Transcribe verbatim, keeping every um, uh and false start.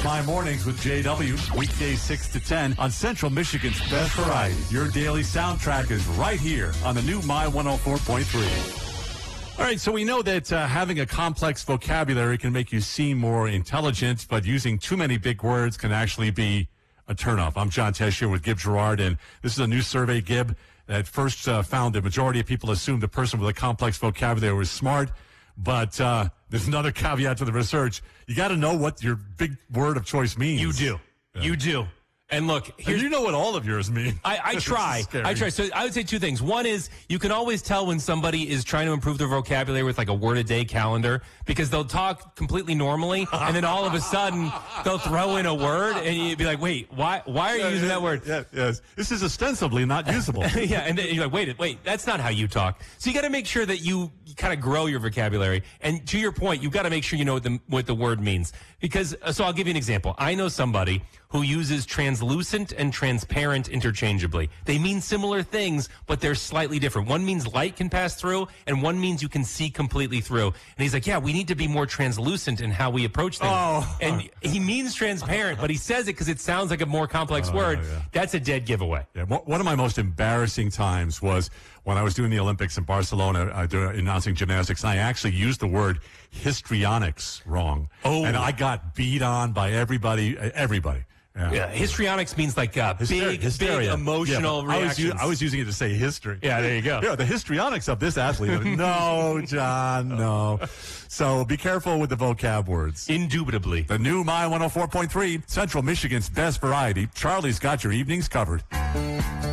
My Mornings with J W, weekdays six to ten on Central Michigan's Best Variety. Your daily soundtrack is right here on the new My one oh four point three. All right, so we know that uh, having a complex vocabulary can make you seem more intelligent, but using too many big words can actually be a turnoff. I'm John Tesh here with Gib Gerard, and this is a new survey, Gib, that first uh, found the majority of people assumed the person with a complex vocabulary was smart, but uh, there's another caveat to the research. You got to know what your big word of choice means. You do. Yeah. You do. And look, and you know what all of yours mean. I, I try. I try. So I would say two things. One is you can always tell when somebody is trying to improve their vocabulary with like a word a day calendar, because they'll talk completely normally and then all of a sudden they'll throw in a word and you'd be like, wait, why why are you yeah, using yeah, that word? Yeah, yes. This is ostensibly not usable. Yeah, and then you're like, wait, wait, that's not how you talk. So you got to make sure that you, you kind of grow your vocabulary. And to your point, you've got to make sure you know what the what the word means. Because so I'll give you an example. I know somebody who uses translucent and transparent interchangeably. They mean similar things, but they're slightly different. One means light can pass through, and one means you can see completely through. And he's like, yeah, we need to be more translucent in how we approach things. Oh. And he means transparent, but he says it because it sounds like a more complex oh, word. Yeah. That's a dead giveaway. Yeah, one of my most embarrassing times was when I was doing the Olympics in Barcelona, uh, doing, announcing gymnastics, and I actually used the word histrionics wrong. Oh. And I got beat on by everybody, everybody. Yeah. yeah, histrionics means like uh, Hyster- big, hysteria. big emotional yeah, I was, reactions. u- I was using it to say history. Yeah, there you go. Yeah, the histrionics of this athlete. No, John, no. So be careful with the vocab words. Indubitably. The new My one oh four point three, Central Michigan's Best Variety. Charlie's got your evenings covered.